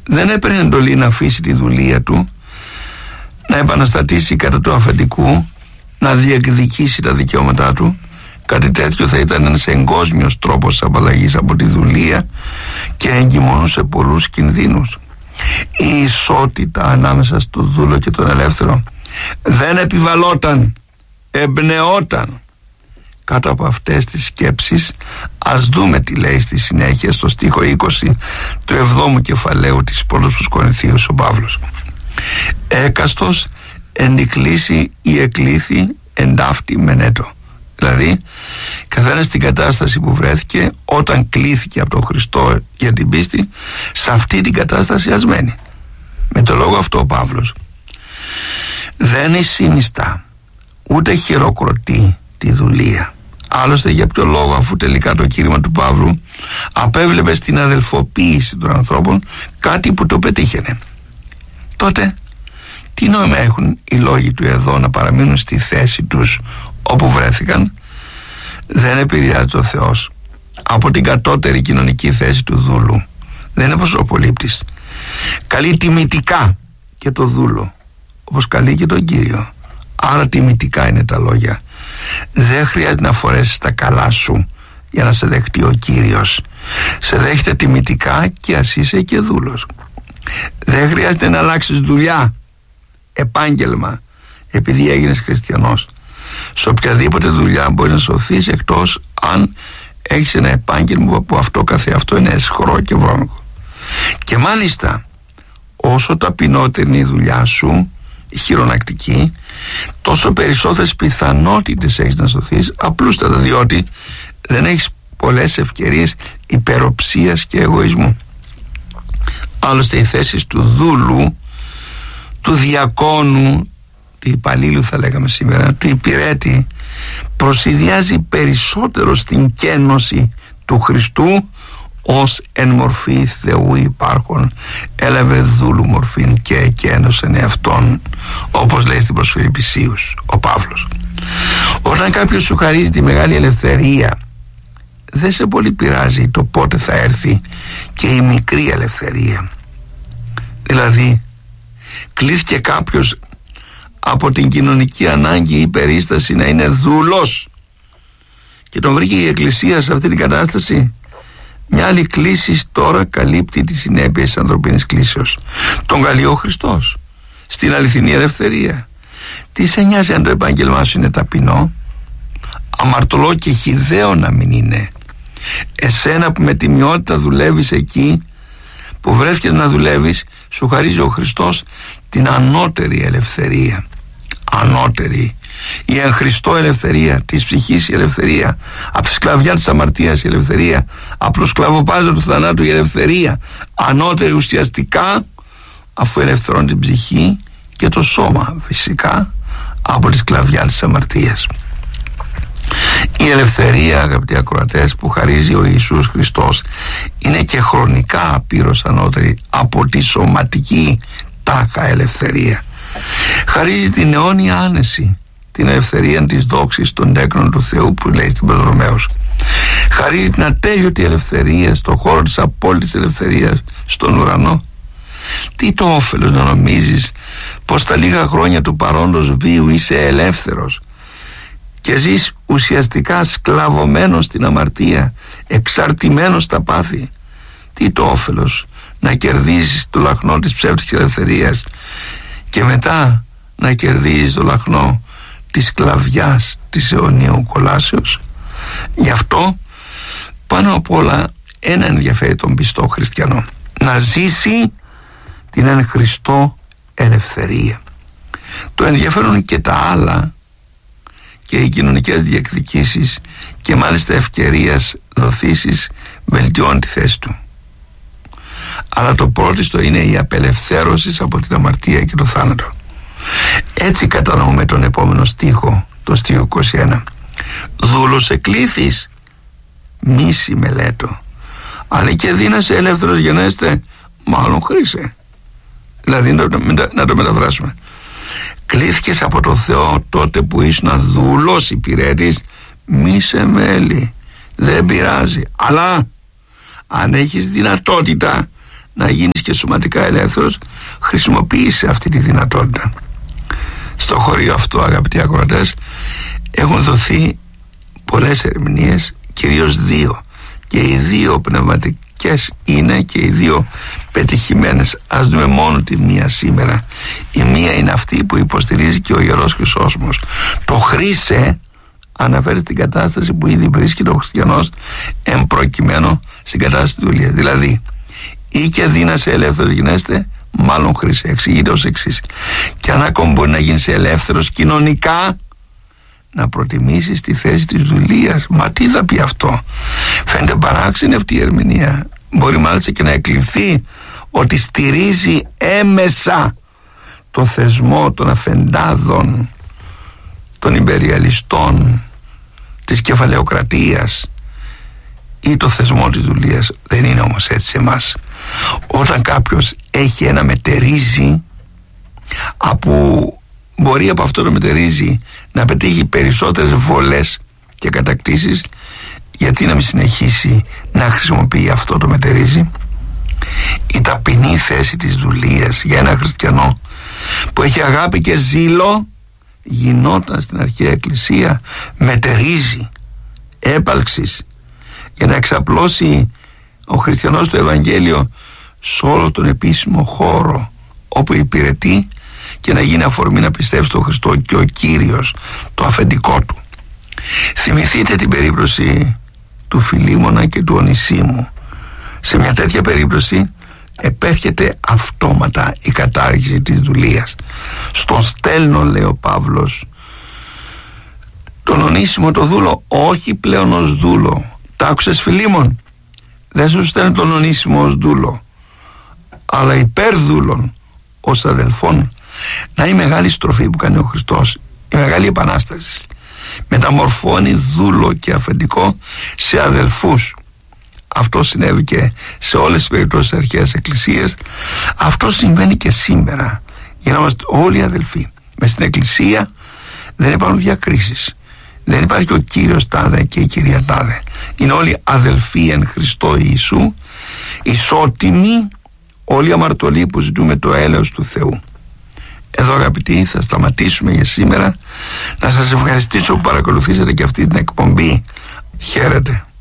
δεν έπαιρνε εντολή να αφήσει τη δουλεία του, να επαναστατήσει κατά του αφεντικού, να διεκδικήσει τα δικαιώματά του. Κάτι τέτοιο θα ήταν ένας εγκόσμιος τρόπος απαλλαγής από τη δουλεία και εγκυμονούσε πολλούς κινδύνους. Η ισότητα ανάμεσα στο δούλο και τον ελεύθερο δεν επιβαλόταν, εμπνεόταν. Κάτω από αυτές τις σκέψεις ας δούμε τι λέει στη συνέχεια στο στίχο 20 του 7ου κεφαλαίου της πρώτης προς Κορινθίους ο Παύλος. Έκαστος ενικλήσει ή εκλήθη εντάφτη μενέτο. Δηλαδή καθένας στην κατάσταση που βρέθηκε όταν κλήθηκε από τον Χριστό για την πίστη, σε αυτή την κατάσταση ας μένει. Με το λόγο αυτό ο Παύλος δεν συνιστά ούτε χειροκροτεί τη δουλεία. Άλλωστε για ποιο λόγο, αφού τελικά το κήρυγμα του Παύλου απέβλεπε στην αδελφοποίηση των ανθρώπων κάτι που το πετύχαινε, τότε τι νόημα έχουν οι λόγοι του εδώ να παραμείνουν στη θέση τους όπου βρέθηκαν? Δεν επηρεάζει ο Θεός από την κατώτερη κοινωνική θέση του δούλου. Δεν είναι προσωπολήπτης. Καλεί τιμητικά και το δούλο, όπως καλεί και τον Κύριο. Άρα τιμητικά είναι τα λόγια. Δεν χρειάζεται να φορέσεις τα καλά σου για να σε δεχτεί ο Κύριος. Σε δέχεται τιμητικά και ας είσαι και δούλος. Δεν χρειάζεται να αλλάξεις δουλειά, επάγγελμα, επειδή έγινες χριστιανός. Σε οποιαδήποτε δουλειά μπορεί να σωθείς, εκτός αν έχεις ένα επάγγελμα που αυτό καθεαυτό είναι αισχρό και βρώμικο. Και μάλιστα όσο ταπεινότερη είναι η δουλειά σου, η χειρονακτική, τόσο περισσότερες πιθανότητες έχεις να σωθείς, απλούστατα διότι δεν έχεις πολλές ευκαιρίες υπεροψίας και εγωισμού. Άλλωστε οι θέσεις του δούλου, του διακόνου, του υπαλλήλου θα λέγαμε σήμερα, του υπηρέτη, προσηδιάζει περισσότερο στην κένωση του Χριστού, ως εν μορφή Θεού υπάρχον έλαβε δούλου μορφήν και εκένωσεν εαυτόν, όπως λέει στην προς Φιλιππισίους ο Παύλος. Όταν κάποιος σου χαρίζει τη μεγάλη ελευθερία, δεν σε πολύ πειράζει το πότε θα έρθει και η μικρή ελευθερία. Δηλαδή κλείθηκε κάποιος από την κοινωνική ανάγκη ή περίσταση να είναι δούλος και τον βρήκε η Εκκλησία σε αυτή την κατάσταση. Μια άλλη κλίση τώρα καλύπτει τις συνέπειες της ανθρωπίνης κλίσεως. Τον καλεί ο Χριστός στην αληθινή ελευθερία. Τι σε νοιάζει αν το επάγγελμά σου είναι ταπεινό? Αμαρτωλό και χυδαίο να μην είναι. Εσένα που με τιμιότητα δουλεύεις εκεί που βρέθηκες να δουλεύεις, σου χαρίζει ο Χριστός την ανώτερη ελευθερία. Ανώτερη, η εν Χριστώ ελευθερία, της ψυχής η ελευθερία, από τη σκλαβιά της αμαρτίας η ελευθερία, από το σκλαβοπάζο του θανάτου η ελευθερία. Ανώτερη ουσιαστικά, αφού ελευθερώνει την ψυχή και το σώμα φυσικά από τη σκλαβιά της αμαρτίας. Η ελευθερία, αγαπητοί ακροατές, που χαρίζει ο Ιησούς Χριστός είναι και χρονικά απείρως ανώτερη από τη σωματική τάχα ελευθερία. Χαρίζει την αιώνια άνεση, την ελευθερία της δόξης των τέκνων του Θεού που λέει στην προς Ρωμαίους. Χαρίζει την ατέλειωτη ελευθερία στον χώρο της απόλυτης ελευθερίας στον ουρανό. Τι το όφελος να νομίζεις πως τα λίγα χρόνια του παρόντος βίου είσαι ελεύθερος και ζεις ουσιαστικά σκλαβωμένος στην αμαρτία, εξαρτημένος στα πάθη? Τι το όφελος να κερδίσεις το λαχνό της ψεύτικης ελευθερίας και μετά να κερδίζεις το λαχνό της σκλαβιάς της αιωνίου κολάσεως? Γι' αυτό πάνω απ' όλα ένα ενδιαφέρει τον πιστό χριστιανό: να ζήσει την εν Χριστώ ελευθερία. Το ενδιαφέρον και τα άλλα και οι κοινωνικές διεκδικήσεις και μάλιστα ευκαιρίας δοθήσεις βελτιώνει τη θέση του. Αλλά το πρώτιστο είναι η απελευθέρωση από την αμαρτία και το θάνατο. Έτσι κατανοούμε τον επόμενο στίχο, το στίχο 21. Δούλος εκλήθης, μη συμμελέτω, αλλά και δίνασε ελεύθερος γενέστε, μάλλον χρήσε. Δηλαδή να το μεταφράσουμε. Κλήθηκες από το Θεό τότε που ήσουν δούλος υπηρέτης, μη σε μέλει, δεν πειράζει. Αλλά αν έχεις δυνατότητα να γίνεις και σωματικά ελεύθερος, χρησιμοποίησε αυτή τη δυνατότητα. Στο χωρίο αυτό, αγαπητοί ακροατές, έχουν δοθεί πολλές ερμηνείες, κυρίως δύο, και οι δύο πνευματικές είναι και οι δύο πετυχημένες. Ας δούμε μόνο τη μία σήμερα. Η μία είναι αυτή που υποστηρίζει και ο Ιερός Χρυσόσμος. Το χρήσε αναφέρει στην κατάσταση που ήδη βρίσκεται ο χριστιανός εμπροκειμένο στην κατάσταση του δουλειά. Δηλαδή, ή και δύνασε ελεύθερος γινέστε, μάλλον χρήσε. Εξηγείται ως εξής: και αν ακόμα μπορεί να γίνεις ελεύθερος κοινωνικά, να προτιμήσεις τη θέση της δουλείας. Μα τι θα πει αυτό? Φαίνεται παράξενη αυτή η ερμηνεία. Μπορεί μάλιστα και να εκλειφθεί ότι στηρίζει έμεσα το θεσμό των αφεντάδων, των ιμπεριαλιστών, της κεφαλαιοκρατίας ή το θεσμό της δουλείας. Δεν είναι όμως έτσι σε εμάς. Όταν κάποιος έχει ένα μετερίζει, μπορεί από αυτό το μετερίζει να πετύχει περισσότερες βολές και κατακτήσεις, γιατί να μην συνεχίσει να χρησιμοποιεί αυτό το μετερίζει? Η ταπεινή θέση της δουλείας για ένα χριστιανό που έχει αγάπη και ζήλο γινόταν στην αρχαία εκκλησία μετερίζει έπαλξης, για να εξαπλώσει ο χριστιανός το Ευαγγέλιο σε όλο τον επίσημο χώρο όπου υπηρετεί και να γίνει αφορμή να πιστεύει στον Χριστό και ο Κύριος το αφεντικό του. Θυμηθείτε την περίπτωση του Φιλίμωνα και του Ονησίμου. Σε μια τέτοια περίπτωση επέρχεται αυτόματα η κατάργηση της δουλείας. Στον στέλνω, λέει ο Παύλος, τον Ονήσιμο το δούλο, όχι πλέον ως δούλο. Τα άκουσες, Φιλίμων? Δεν σου στέλνω τον Ονήσιμο ως δούλο, αλλά υπερδούλων, ως αδελφών. Να είναι η μεγάλη στροφή που κάνει ο Χριστός, η μεγάλη επανάσταση. Μεταμορφώνει δούλο και αφεντικό σε αδελφούς. Αυτό συνέβη και σε όλες τις περιπτώσεις της αρχαίας εκκλησίας. Αυτό συμβαίνει και σήμερα, για να είμαστε όλοι αδελφοί. Μες στην εκκλησία δεν υπάρχουν διακρίσεις. Δεν υπάρχει ο Κύριος τάδε και η κυρία τάδε. Είναι όλοι αδελφοί εν Χριστώ Ιησού, ισότιμοι, όλοι αμαρτωλοί που ζητούμε το έλεος του Θεού. Εδώ, αγαπητοί, θα σταματήσουμε για σήμερα. Να σας ευχαριστήσω που παρακολουθήσατε και αυτή την εκπομπή. Χαίρετε.